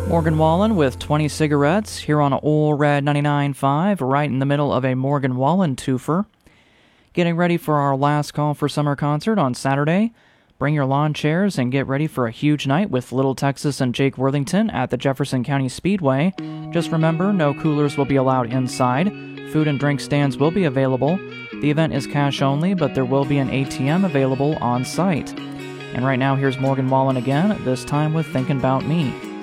Morgan Wallen with 20 cigarettes here on Ole Red 99.5, right in the middle of a Morgan Wallen twofer. Getting ready for our last call for summer concert on Saturday. Bring your lawn chairs and get ready for a huge night with Little Texas and Jake Worthington at the Jefferson County Speedway. Just remember, no coolers will be allowed inside. Food and drink stands will be available. The event is cash only, but there will be an ATM available on site. And right now, here's Morgan Wallen again, this time with Thinkin' About Me.